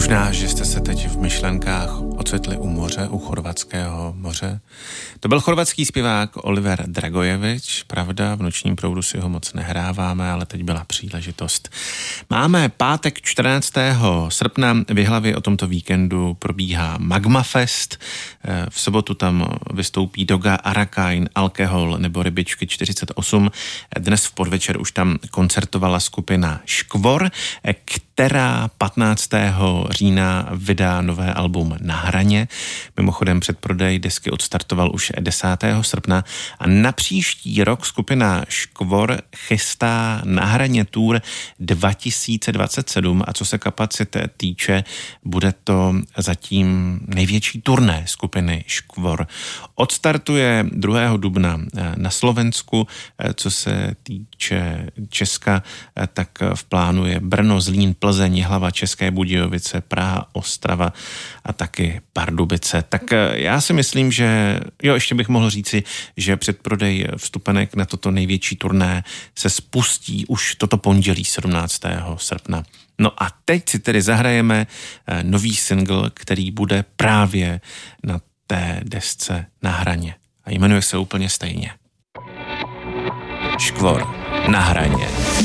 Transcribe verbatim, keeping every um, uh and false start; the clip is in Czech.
Možná, že jste se teď v myšlenkách ocitli u moře, u chorvatského moře. To byl chorvatský zpěvák Oliver Dragojevič, pravda, v Nočním proudu si ho moc nehráváme, ale teď byla příležitost. Máme pátek čtrnáctého srpna, v Jihlavě o tomto víkendu probíhá Magma Fest. V sobotu tam vystoupí Doga, Arakain, Alkohol nebo Rybičky čtyřicet osm. Dnes v podvečer už tam koncertovala skupina Škvor, která patnáctého října vydá nové album Na hraně. Mimochodem předprodej desky odstartoval už desátého srpna a na příští rok skupina Škvor chystá Na hraně tour dva tisíce dvacet sedm a co se kapacit týče, bude to zatím největší turné skupiny Škvor. Odstartuje druhého dubna na Slovensku, co se týče Česka, tak v plánu je Brno, Zlín, Plzeň, Jihlava, České Budějovice, Praha, Ostrava a taky Pardubice. Tak já si myslím, že jo, ještě bych mohl říci, že předprodej vstupenek na toto největší turné se spustí už toto pondělí sedmnáctého srpna. No a teď si tedy zahrajeme nový single, který bude právě na té desce Na hraně. A jmenuje se úplně stejně. Škvor Na hraně.